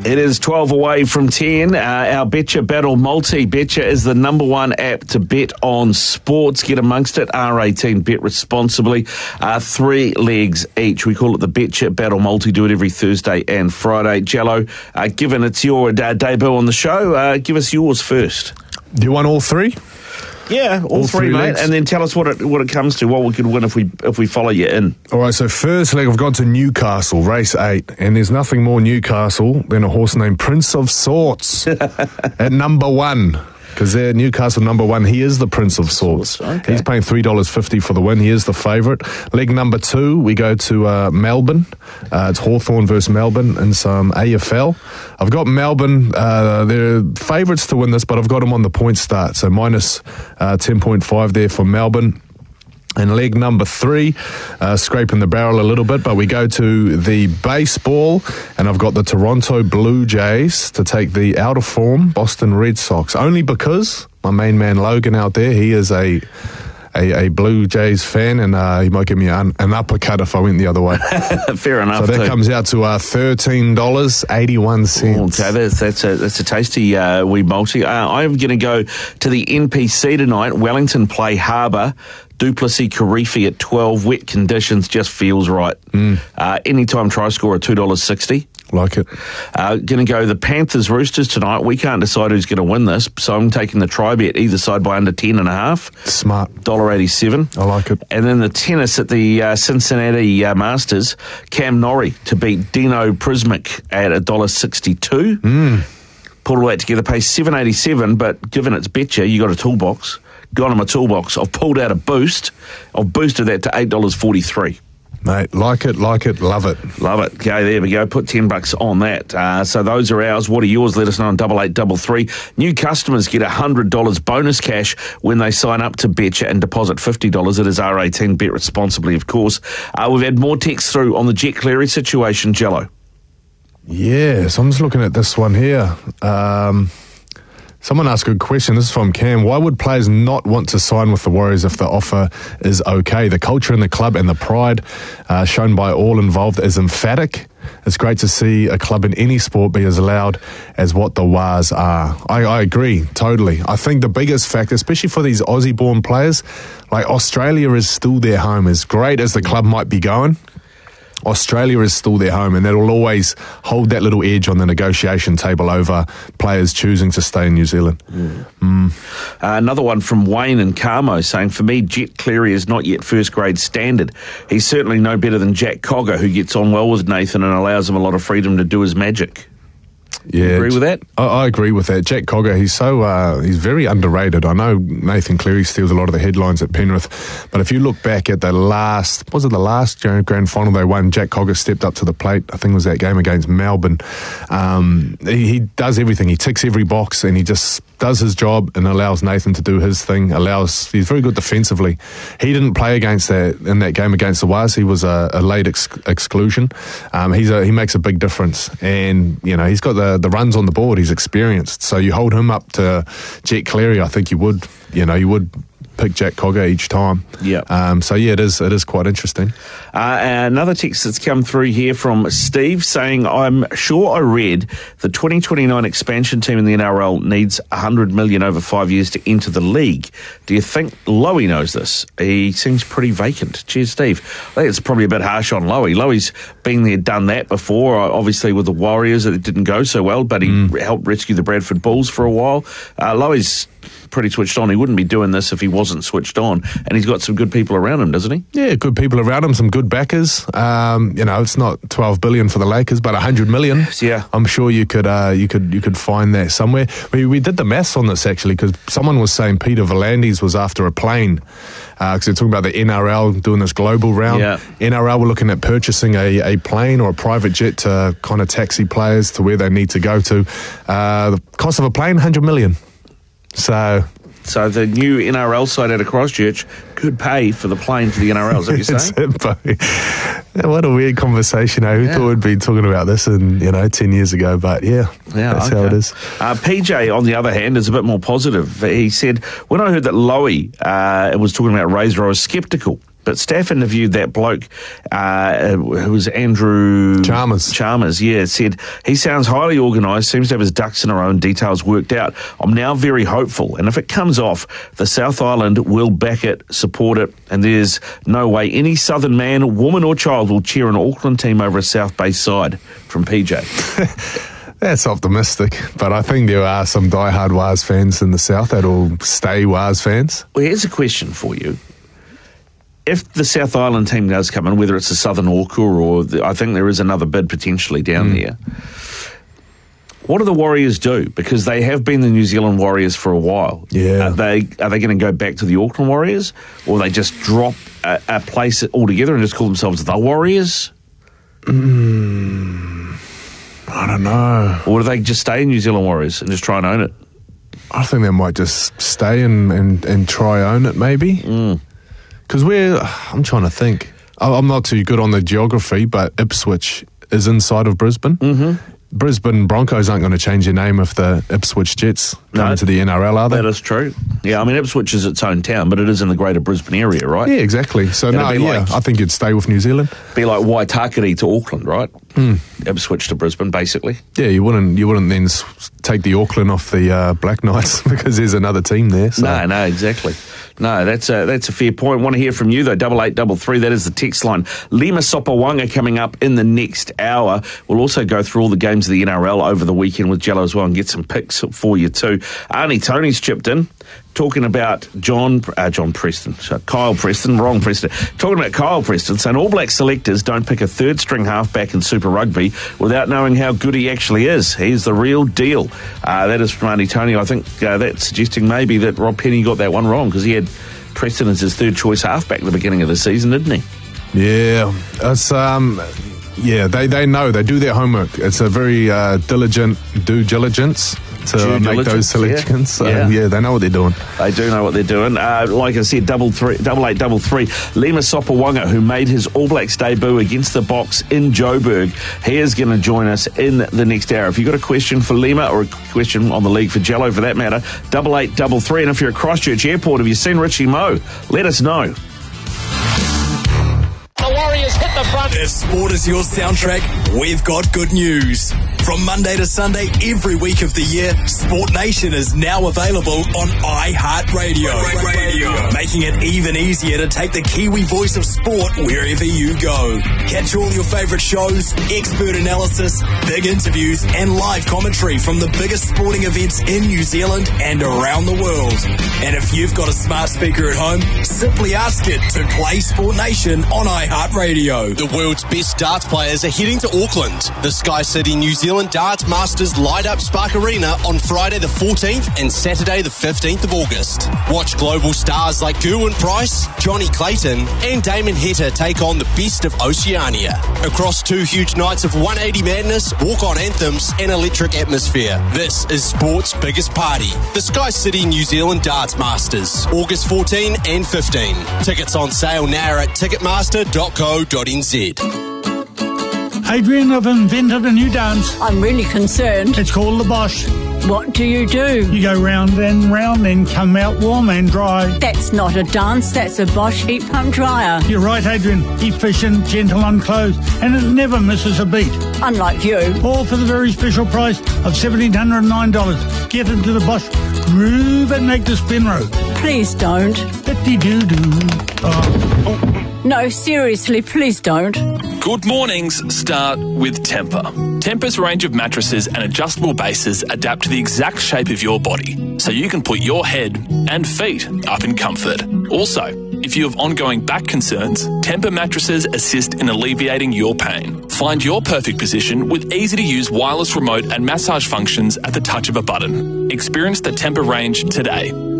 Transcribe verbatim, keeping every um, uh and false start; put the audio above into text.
It is twelve away from ten. Uh, our Betcha Battle Multi. Betcha is the number one app to bet on sports. Get amongst it. R eighteen, bet responsibly. Uh, three legs each. We call it the Betcha Battle Multi. Do it every Thursday and Friday. Jello, uh, given it's your uh, debut on the show, uh, give us yours first. Do you want all three? Yeah, all, all three, three mate. legs. And then tell us what it what it comes to, what we could win if we if we follow you in. All right, so first leg, I've gone to Newcastle, race eight, and there's nothing more Newcastle than a horse named Prince of Sorts at number one. Because they're Newcastle number one. He is the Prince of Sorts. Okay. He's paying three dollars fifty for the win. He is the favourite. Leg number two, we go to uh, Melbourne. Uh, it's Hawthorn versus Melbourne in some A F L. I've got Melbourne. Uh, they're favourites to win this, but I've got them on the point start. So minus uh, ten point five there for Melbourne. And leg number three, uh, scraping the barrel a little bit, but we go to the baseball, and I've got the Toronto Blue Jays to take the out of form Boston Red Sox, only because my main man Logan out there, he is a a, a Blue Jays fan, and uh, he might give me an, an uppercut if I went the other way. Fair enough. So that too. comes out to uh, thirteen dollars and eighty-one cents. Okay, that's, that's, a, that's a tasty uh, wee multi. Uh, I'm going to go to the N P C tonight. Wellington play Harbour. Duplessis Karifi at twelve. Wet conditions, just feels right. Mm. Uh, anytime try score at two dollars sixty. Like it. Uh, going to go the Panthers Roosters tonight. We can't decide who's going to win this, so I'm taking the try bet either side by under ten and a half. Smart. one dollar eighty-seven. I like it. And then the tennis at the uh, Cincinnati uh, Masters. Cam Norrie to beat Dino Prismic at one dollar sixty-two. Mm. Put all that together, pay seven dollars eighty-seven, but given it's Betcha, you got a toolbox. Got him a toolbox. I've pulled out a boost. I've boosted that to eight dollars forty-three. Mate, like it, like it, love it. Love it. Okay, there we go. Put ten bucks on that. Uh, so those are ours. What are yours? Let us know on double eight double three. New customers get one hundred dollars bonus cash when they sign up to Betcha and deposit fifty dollars. It is R eighteen. Bet responsibly, of course. Uh, we've had more texts through on the Jet Cleary situation, Jello. Yes, I'm just looking at this one here. Um... Someone asked a good question. This is from Cam. Why would players not want to sign with the Warriors if the offer is okay? The culture in the club and the pride uh, shown by all involved is emphatic. It's great to see a club in any sport be as loud as what the Wars are. I, I agree, totally. I think the biggest factor, especially for these Aussie-born players, like Australia is still their home. As great as the club might be going, Australia is still their home, and that will always hold that little edge on the negotiation table over players choosing to stay in New Zealand. Mm. Mm. Uh, another one from Wayne and Carmo saying, for me, Jet Cleary is not yet first grade standard. He's certainly no better than Jack Cogger, who gets on well with Nathan and allows him a lot of freedom to do his magic. Yeah, you agree with that? I, I agree with that. Jack Cogger, he's so uh, he's very underrated. I know Nathan Cleary steals a lot of the headlines at Penrith, but if you look back at the last, was it the last grand final they won, Jack Cogger stepped up to the plate. I think it was that game against Melbourne. Um, he, he does everything. He ticks every box, and he just does his job and allows Nathan to do his thing. Allows he's very good defensively. He didn't play against that in that game against the Wars. He was a, a late ex- exclusion. Um, he's a, he makes a big difference, and you know he's got the the runs on the board. He's experienced, so you hold him up to Jet Cleary. I think you would, you know, you would pick Jack Cogger each time. Yeah. Um, so yeah, it is it is quite interesting. Uh, another text that's come through here from Steve saying, I'm sure I read the twenty twenty-nine expansion team in the N R L needs one hundred million over five years to enter the league. Do you think Lowy knows this? He seems pretty vacant. Cheers, Steve. I think it's probably a bit harsh on Lowy. Lowy's been there, done that before, obviously with the Warriors. It didn't go so well, but he mm. helped rescue the Bradford Bulls for a while. Uh, Lowy's pretty switched on. He wouldn't be doing this if he wasn't switched on, and he's got some good people around him, doesn't he? Yeah, good people around him, some good backers. Um, you know, it's not twelve billion for the Lakers, but one hundred million. Yeah, I'm sure you could uh, you could you could find that somewhere. We we did the maths on this actually, because someone was saying Peter Volandis was after a plane, because uh, they're talking about the N R L doing this global round. Yeah. N R L were looking at purchasing a, a plane or a private jet to kind of taxi players to where they need to go to. Uh, the cost of a plane, one hundred million. So. So the new N R L side out of Christchurch could pay for the plane to the N R L, is that what you're saying? What a weird conversation, eh? Who yeah. thought we'd be talking about this in, you know, ten years ago? But yeah, yeah that's okay. how it is. Uh, P J, on the other hand, is a bit more positive. He said, when I heard that Lowy uh, was talking about Razor, I was sceptical. But staff interviewed that bloke, uh, who was Andrew Chalmers. Chalmers, yeah, said he sounds highly organised, seems to have his ducks in a row and details worked out. I'm now very hopeful, and if it comes off, the South Island will back it, support it, and there's no way any Southern man, woman or child will cheer an Auckland team over a South Bay side. From P J. That's optimistic, but I think there are some diehard Waz fans in the South that'll stay Waz fans. Well, here's a question for you. If the South Island team does come in, whether it's the Southern Orca or the, I think there is another bid potentially down mm. there, what do the Warriors do? Because they have been the New Zealand Warriors for a while. Yeah. Are they are they going to go back to the Auckland Warriors, or they just drop a, a place altogether and just call themselves the Warriors? Mm, I don't know. Or do they just stay New Zealand Warriors and just try and own it? I think they might just stay and, and, and try own it, maybe. Mm. Because we're, I'm trying to think. I'm not too good on the geography, but Ipswich is inside of Brisbane. Mm-hmm. Brisbane Broncos aren't going to change their name if the Ipswich Jets come No, into the N R L, are they? That is true. Yeah, I mean, Ipswich is its own town, but it is in the greater Brisbane area, right? Yeah, exactly. So, It'd no, be yeah, like- I think you'd stay with New Zealand. Be like Waitakere to Auckland, right? Mm. Ipswich to Brisbane, basically. Yeah, you wouldn't you wouldn't then s- take the Auckland off the uh, Black Knights because there's another team there. So. No, no, exactly. No, that's a, that's a fair point. Want to hear from you, though. Double eight, double three, that is the text line. Lima Sopawanga coming up in the next hour. We'll also go through all the games of the N R L over the weekend with Jello as well and get some picks for you too. Arnie Tony's chipped in, talking about John uh, John Preston, so Kyle Preston, wrong Preston. Talking about Kyle Preston, saying All Black selectors don't pick a third string halfback in Super Rugby without knowing how good he actually is. He's the real deal. Uh, that is from Arnie Tony. I think uh, that's suggesting maybe that Rob Penny got that one wrong because he had Preston as his third choice halfback at the beginning of the season, didn't he? Yeah, it's um, yeah, they, they know, they do their homework. It's a very uh, diligent due diligence to Due make diligence, those selections. yeah. So, Yeah. yeah, they know what they're doing. They do know what they're doing. Uh, like I said, double three, double eight, double three. Lima Sopawanga, who made his All Blacks debut against the Box in Joburg, he is going to join us in the next hour. If you've got a question for Lima or a question on the league for Jello for that matter, double eight, double three. And if you're at Christchurch Airport, have you seen Richie Moe? Let us know. The Warriors hit the front. If sport is your soundtrack, we've got good news. From Monday to Sunday, every week of the year, Sport Nation is now available on iHeartRadio. Radio. Making it even easier to take the Kiwi voice of sport wherever you go. Catch all your favourite shows, expert analysis, big interviews, and live commentary from the biggest sporting events in New Zealand and around the world. And if you've got a smart speaker at home, simply ask it to play Sport Nation on iHeartRadio. The world's best darts players are heading to Auckland. The Sky City New Zealand Darts Masters light up Spark Arena on Friday the fourteenth and Saturday the fifteenth of August. Watch global stars like Gerwyn Price, Johnny Clayton and Damon Heta take on the best of Oceania. Across two huge nights of one eighty madness, walk-on anthems and electric atmosphere. This is sport's biggest party. The Sky City New Zealand Darts Masters, August fourteenth and fifteenth. Tickets on sale now at ticketmaster dot co dot n z. Adrian, I've invented a new dance. I'm really concerned. It's called the Bosch. What do you do? You go round and round and come out warm and dry. That's not a dance, that's a Bosch heat pump dryer. You're right, Adrian. Efficient, gentle on clothes, and it never misses a beat. Unlike you. All for the very special price of one thousand seven hundred nine dollars. Get into the Bosch Groove at Nectar Spin Road. Please don't. Bitty-doo-doo. Oh. Oh. No, seriously, please don't. Good mornings start with Temper. Temper's range of mattresses and adjustable bases adapt to the exact shape of your body, so you can put your head and feet up in comfort. Also, if you have ongoing back concerns, Temper mattresses assist in alleviating your pain. Find your perfect position with easy-to-use wireless remote and massage functions at the touch of a button. Experience the Temper range today.